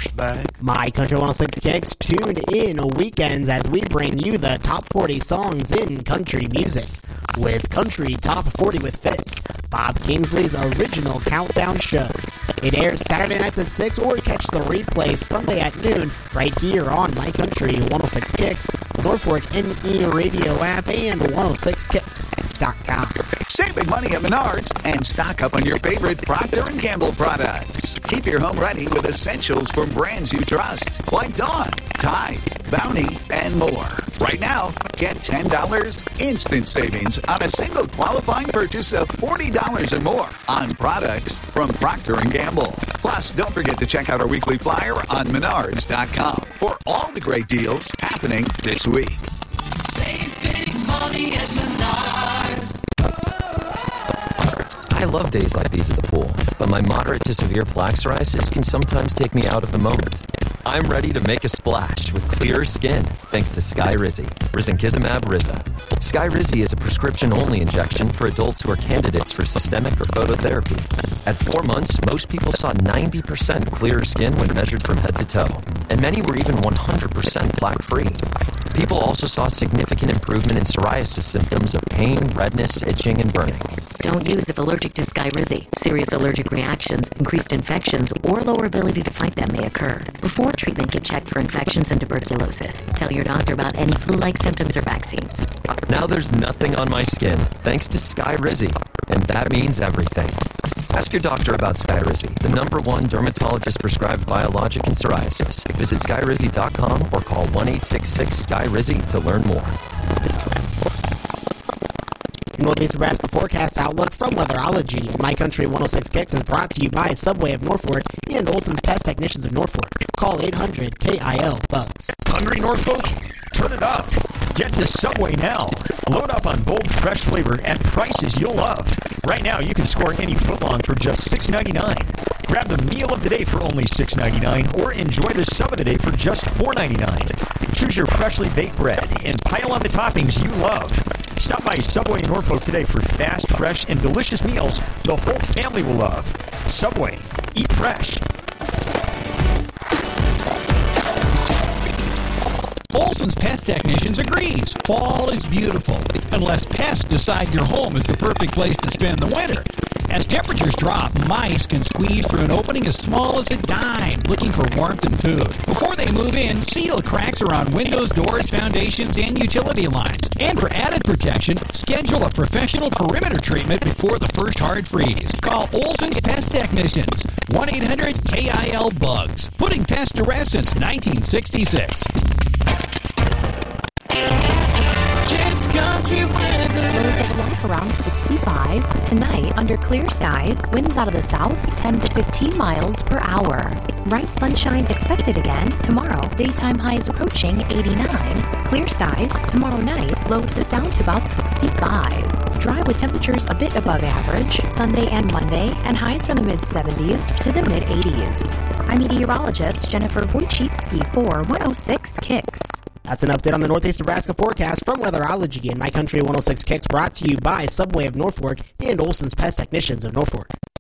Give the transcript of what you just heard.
douchebag. My Country 106 Kicks, tune in weekends as we bring you the top 40 songs in country music. With Country Top 40 with Fitz, Bob Kingsley's original countdown show. It airs Saturday nights at 6 or catch the replay Sunday at noon right here on My Country 106 Kicks, Norfolk NE Radio app, and 106kicks.com. Save big money at Menards and stock up on your favorite Procter & Gamble products. Keep your home ready with essentials from brands you trust, like Dawn, Tide, Bounty, and more. Right now, get $10 instant savings on a single qualifying purchase of $40 or more on products from Procter & Gamble. Plus, don't forget to check out our weekly flyer on Menards.com for all the great deals happening this week. Save big money at Menards. I love days like these at the pool, but my moderate to severe plaque psoriasis can sometimes take me out of the moment. I'm ready to make a splash with clearer skin thanks to Skyrizi, Risankizumab Riza. Skyrizi is a prescription-only injection for adults who are candidates for systemic or phototherapy. At 4 months, most people saw 90% clearer skin when measured from head to toe, and many were even 100% plaque-free. People also saw significant improvement in psoriasis symptoms of pain, redness, itching, and burning. Don't use if allergic to Skyrizi. Serious allergic reactions, increased infections, or lower ability to fight them may occur. Before treatment, get checked for infections and tuberculosis. Tell your doctor about any flu-like symptoms or vaccines. Now there's nothing on my skin thanks to Skyrizi, and that means everything. Ask your doctor about Skyrizi, the #1 dermatologist-prescribed biologic in psoriasis. Visit Skyrizi.com or call 1-866-SKY-RIZI to learn more. Northeast Nebraska forecast outlook from Weatherology and My Country 106 Kicks is brought to you by Subway of Norfolk and Olson's Pest Technicians of Norfolk. Call 800-KIL-BUGS. Hungry, Norfolk? Turn it up. Get to Subway now. Load up on bold, fresh flavor at prices you'll love. Right now, you can score any footlong for just $6.99. Grab the meal of the day for only $6.99 or enjoy the sub of the day for just $4.99. Choose your freshly baked bread and pile on the toppings you love. Stop by Subway in Norfolk today for fast, fresh, and delicious meals the whole family will love. Subway. Eat fresh. Olson's Pest Technicians agrees. Fall is beautiful, unless pests decide your home is the perfect place to spend the winter. As temperatures drop, mice can squeeze through an opening as small as a dime, looking for warmth and food. Before they move in, seal cracks around windows, doors, foundations, and utility lines. And for added protection, schedule a professional perimeter treatment before the first hard freeze. Call Olson's Pest Technicians, 1-800-KIL-BUGS, putting pests to rest since 1966. Kids Country weather. Around 65. Tonight, under clear skies, winds out of the south, 10 to 15 miles per hour. Bright sunshine expected again tomorrow. Daytime highs approaching 89. Clear skies tomorrow night, lows sit down to about 65. Dry with temperatures a bit above average Sunday and Monday, and highs from the mid-70s to the mid-80s. I'm meteorologist Jennifer Wojcicki for 106 Kicks. That's an update on the Northeast Nebraska forecast from Weatherology and My Country 106 Kicks, brought to you by Subway of Norfolk and Olson's Pest Technicians of Norfolk.